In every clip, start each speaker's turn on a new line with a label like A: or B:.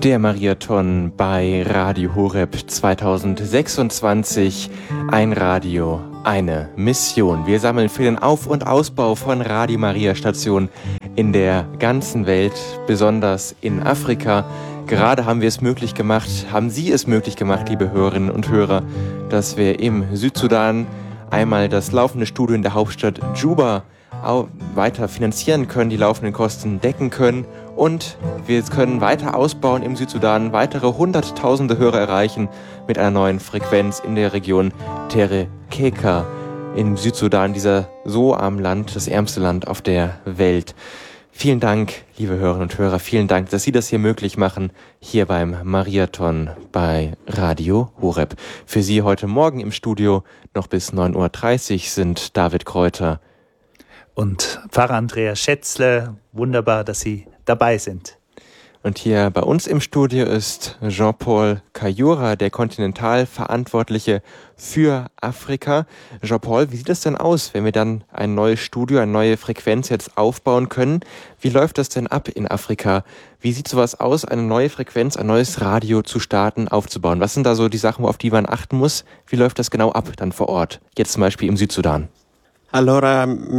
A: Der Mariathon bei Radio Horeb 2026. Ein Radio, eine Mission. Wir sammeln für den Auf- und Ausbau von Radio Maria Stationen in der ganzen Welt, besonders in Afrika. Gerade haben Sie es möglich gemacht, liebe Hörerinnen und Hörer, dass wir im Südsudan einmal das laufende Studio in der Hauptstadt Juba weiter finanzieren können, die laufenden Kosten decken können, und wir können weiter ausbauen im Südsudan, weitere hunderttausende Hörer erreichen mit einer neuen Frequenz in der Region Terekeka im Südsudan, dieser so armen Land, das ärmste Land auf der Welt. Vielen Dank, liebe Hörerinnen und Hörer, vielen Dank, dass Sie das hier möglich machen, hier beim Mariathon bei Radio Horeb. Für Sie heute Morgen im Studio noch bis 9.30 Uhr sind David Kräuter
B: und Pfarrer Andreas Schätzle. Wunderbar, dass Sie dabei sind.
A: Und hier bei uns im Studio ist Jean-Paul Kayura, der Kontinentalverantwortliche für Afrika. Jean-Paul, wie sieht das denn aus, wenn wir dann ein neues Studio, eine neue Frequenz jetzt aufbauen können? Wie läuft das denn ab in Afrika? Wie sieht sowas aus, eine neue Frequenz, ein neues Radio zu starten, aufzubauen? Was sind da so die Sachen, auf die man achten muss? Wie läuft das genau ab dann vor Ort, jetzt zum Beispiel im Südsudan?
C: Allora,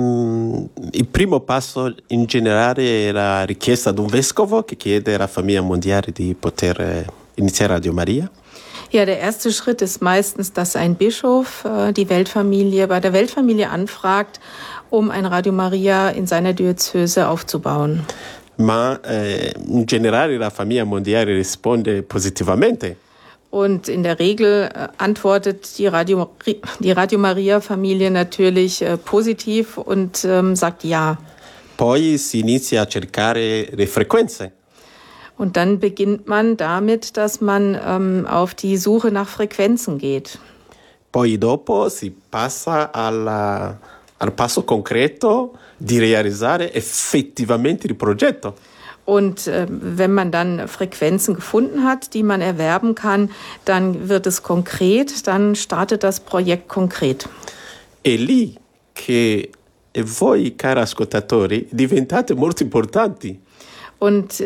C: il primo passo in generale è la richiesta ad un vescovo che chiede alla famiglia mondiale di poter iniziare Radio Maria.
D: Ja, der erste Schritt ist meistens, dass ein Bischof die Weltfamilie bei der Weltfamilie anfragt, um ein Radio Maria in seiner Diözese aufzubauen.
C: Ma in generale la famiglia mondiale risponde positivamente.
D: Und in der Regel antwortet die Radio Maria-Familie natürlich positiv und sagt ja.
C: Poi si inizia a cercare le frequenze.
D: Und dann beginnt man damit, dass man auf die Suche nach Frequenzen geht.
C: Poi dopo si passa al passo concreto di realizzare effettivamente il progetto.
D: Und wenn man dann Frequenzen gefunden hat, die man erwerben kann, dann wird es konkret, dann startet das Projekt konkret.
C: È lì che voi, cari ascoltatori, diventate molto importanti.
D: Und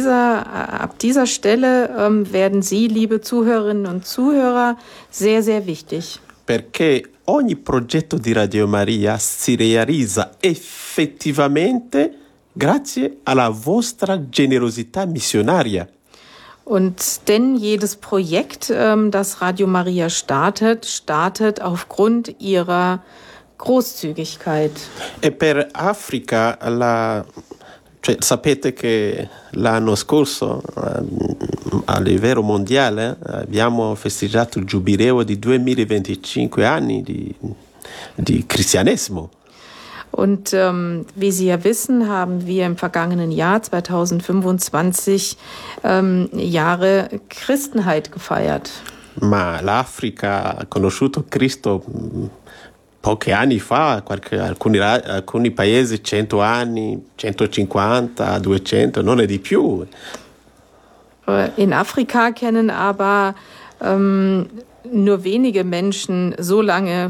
D: ab dieser Stelle werden Sie, liebe Zuhörerinnen und Zuhörer, sehr, sehr wichtig.
C: Perché ogni progetto di Radio Maria si realizza effettivamente grazie alla vostra generosità missionaria.
D: Und denn jedes Projekt, das Radio Maria startet aufgrund ihrer Großzügigkeit.
C: E per Africa, sapete che l'anno scorso a livello mondiale abbiamo festeggiato il giubileo di 2025 anni di cristianesimo.
D: Und wie Sie ja wissen, haben wir im vergangenen Jahr 2025 Jahre Christenheit gefeiert.
C: Ma l'Africa ha conosciuto Cristo pochi anni fa, alcuni paesi 100 anni, 150, 200, non è di più.
D: In Afrika kennen aber nur wenige Menschen so lange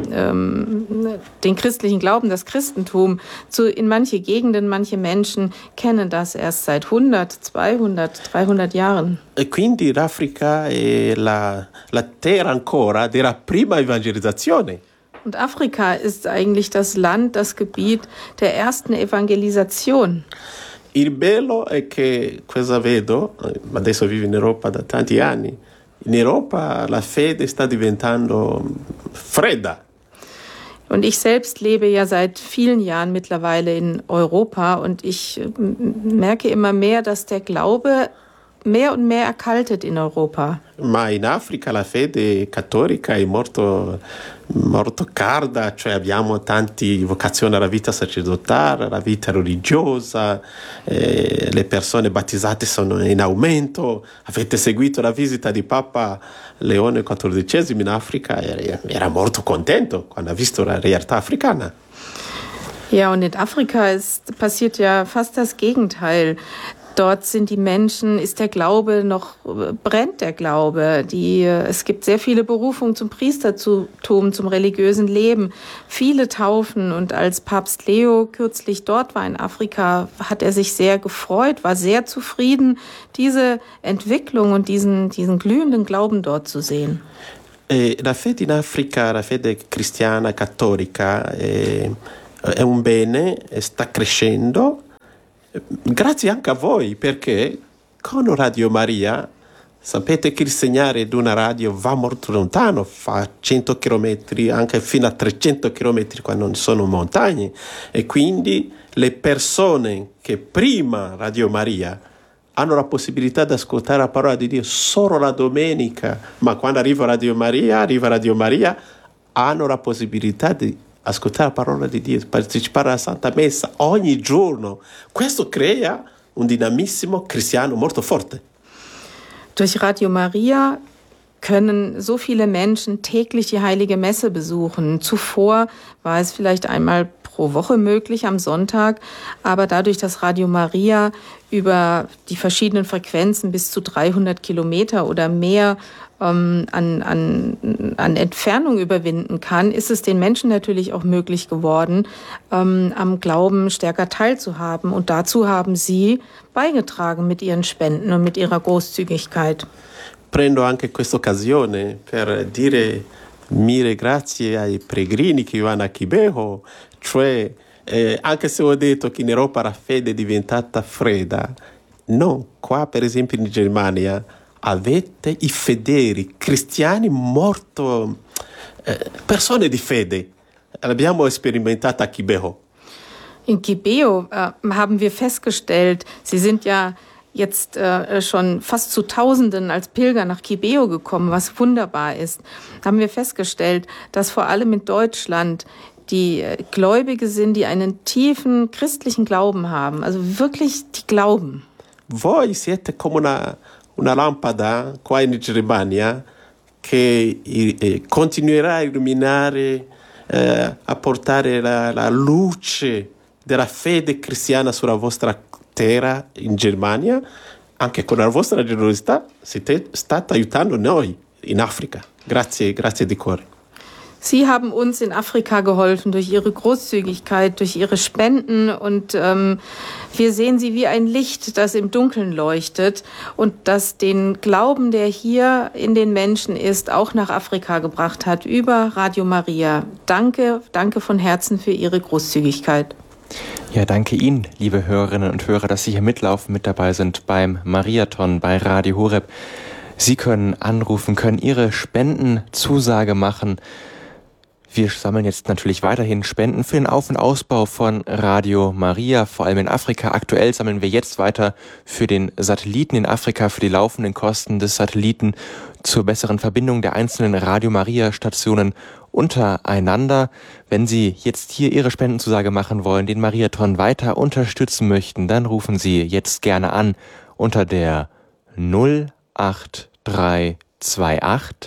D: den christlichen Glauben, das Christentum. In manche Gegenden, manche Menschen kennen das erst seit 100, 200, 300 Jahren.
C: E quindi l'Africa è la terra ancora della prima evangelizzazione.
D: Und Afrika ist eigentlich das Land, das Gebiet der ersten Evangelisation.
C: Il bello è che cosa vedo, adesso vivo in Europa da tanti anni. In Europa la fede sta diventando fredda.
D: Und ich selbst lebe ja seit vielen Jahren mittlerweile in Europa und ich merke immer mehr, dass der Glaube mehr und mehr erkaltet in Europa.
C: Ma in Africa la fede cattolica è molto calda, cioè abbiamo tanti vocazioni alla vita sacerdotale, alla vita religiosa, le persone battezzate sono in aumento. Avete seguito la visita di Papa Leone XIV in Africa, era molto contento quando ha visto la realtà africana.
D: Ja, und in Afrika passiert ja fast das Gegenteil. Dort sind die Menschen, ist der Glaube noch, brennt der Glaube. Es gibt sehr viele Berufungen zum Priestertum, zum religiösen Leben, viele Taufen. Und als Papst Leo kürzlich dort war in Afrika, hat er sich sehr gefreut, war sehr zufrieden, diese Entwicklung und diesen glühenden Glauben dort zu sehen.
C: La fede in Africa, la fede cristiana cattolica è un bene, sta crescendo. Grazie anche a voi, perché con Radio Maria sapete che il segnale di una radio va molto lontano, fa 100 km, anche fino a 300 km quando non sono montagne, e quindi le persone che prima Radio Maria hanno la possibilità di ascoltare la parola di Dio solo la domenica, ma quando arriva Radio Maria, hanno la possibilità di ascoltare la parola di Dio, partecipare alla Santa Messa ogni giorno. Questo crea un dinamismo cristiano molto forte.
D: Durch Radio Maria können so viele Menschen täglich die Heilige Messe besuchen. Zuvor war es vielleicht einmal pro Woche möglich am Sonntag, aber dadurch, dass Radio Maria über die verschiedenen Frequenzen bis zu 300 Kilometer oder mehr an Entfernung überwinden kann, ist es den Menschen natürlich auch möglich geworden, am Glauben stärker teilzuhaben. Und dazu haben sie beigetragen mit ihren Spenden und mit ihrer Großzügigkeit.
C: Prendo anche questa occasione per dire mille grazie ai pellegrini che vanno a Kibeho, cioè anche se ho detto che in Europa la fede è diventata fredda, no, qua per esempio in Germania avete i fedeli cristiani molto persone di fede. L'abbiamo sperimentato a Kibeho.
D: In Kibeho haben wir festgestellt, Sie sind ja jetzt schon fast zu Tausenden als Pilger nach Kibeho gekommen, was wunderbar ist. Haben wir festgestellt, dass vor allem in Deutschland die Gläubige sind, die einen tiefen christlichen Glauben haben, also wirklich die glauben.
C: Voi siete come una lampada qua in Germania che continuerà a illuminare, a portare la luce della fede cristiana sulla vostra terra in Germania. Anche con la vostra generosità state aiutando noi in Africa. Grazie di cuore.
D: Sie haben uns in Afrika geholfen durch Ihre Großzügigkeit, durch Ihre Spenden und wir sehen Sie wie ein Licht, das im Dunkeln leuchtet und das den Glauben, der hier in den Menschen ist, auch nach Afrika gebracht hat über Radio Maria. Danke von Herzen für Ihre Großzügigkeit.
A: Ja, danke Ihnen, liebe Hörerinnen und Hörer, dass Sie hier mitlaufen, mit dabei sind beim Mariathon bei Radio Horeb. Sie können anrufen, können Ihre Spendenzusage machen. Wir sammeln jetzt natürlich weiterhin Spenden für den Auf- und Ausbau von Radio Maria, vor allem in Afrika. Aktuell sammeln wir jetzt weiter für den Satelliten in Afrika, für die laufenden Kosten des Satelliten zur besseren Verbindung der einzelnen Radio Maria Stationen untereinander. Wenn Sie jetzt hier Ihre Spendenzusage machen wollen, den Mariathon weiter unterstützen möchten, dann rufen Sie jetzt gerne an unter der 08328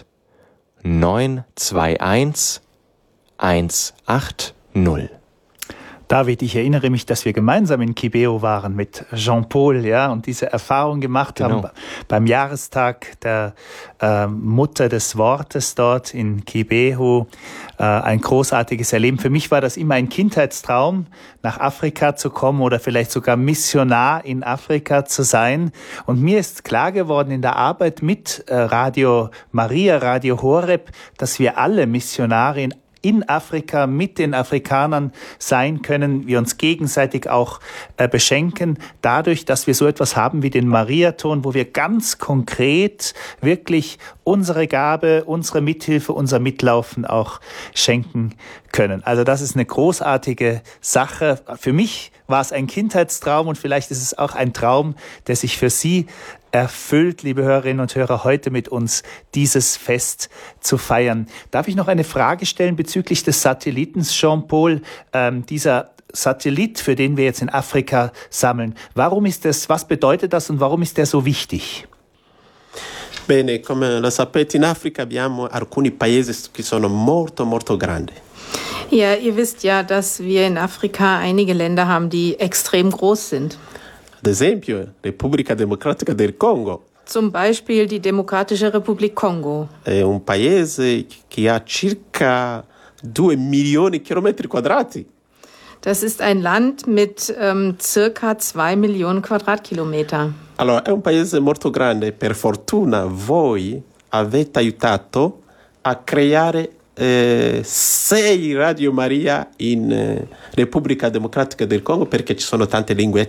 A: 921 180.
B: David, ich erinnere mich, dass wir gemeinsam in Kibeho waren mit Jean-Paul, ja, und diese Erfahrung gemacht haben beim Jahrestag der Mutter des Wortes dort in Kibeho. Ein großartiges Erleben. Für mich war das immer ein Kindheitstraum, nach Afrika zu kommen oder vielleicht sogar Missionar in Afrika zu sein. Und mir ist klar geworden in der Arbeit mit Radio Maria, Radio Horeb, dass wir alle Missionare in Afrika mit den Afrikanern sein können, wir uns gegenseitig auch beschenken, dadurch, dass wir so etwas haben wie den Mariathon, wo wir ganz konkret wirklich unsere Gabe, unsere Mithilfe, unser Mitlaufen auch schenken können. Also das ist eine großartige Sache. Für mich war es ein Kindheitstraum und vielleicht ist es auch ein Traum, der sich für Sie erfüllt, liebe Hörerinnen und Hörer, heute mit uns dieses Fest zu feiern. Darf ich noch eine Frage stellen bezüglich des Satellitens, Jean-Paul? Dieser Satellit, für den wir jetzt in Afrika sammeln, warum ist das, was bedeutet das und warum ist der so wichtig?
C: Bene, come lo sapete, in Africa abbiamo alcuni paesi che sono molto grandi.
D: Ja, ihr wisst ja, dass wir in Afrika einige Länder haben, die extrem groß sind.
C: Ad esempio, Repubblica Democratica del Congo.
D: Zum Beispiel die Demokratische Republik Kongo.
C: È un paese che ha circa 2 milioni di chilometri quadrati.
D: Das ist ein Land mit circa 2 Millionen Quadratkilometer.
C: Allora, è un paese molto grande. Per fortuna voi avete aiutato a creare 6 Radio Maria in Repubblica Democratica del Congo, perché ci sono tante lingue